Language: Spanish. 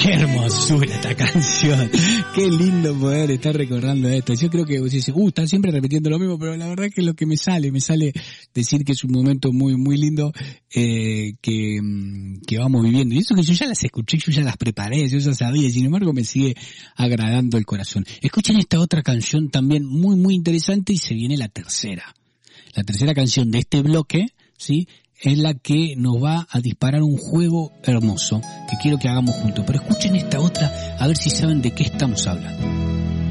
Qué hermosura esta canción. Qué lindo poder estar recordando esto. Yo creo que vos dices, está siempre repitiendo lo mismo, pero la verdad que es lo que me sale decir que es un momento muy, muy lindo, que vamos viviendo. Y eso que yo ya las escuché, yo ya las preparé, yo ya sabía, sin embargo me sigue agradando el corazón. Escuchen esta otra canción también muy, muy interesante y se viene la tercera. La tercera canción de este bloque, ¿sí? Es la que nos va a disparar un juego hermoso que quiero que hagamos juntos. Pero escuchen esta otra, a ver si saben de qué estamos hablando.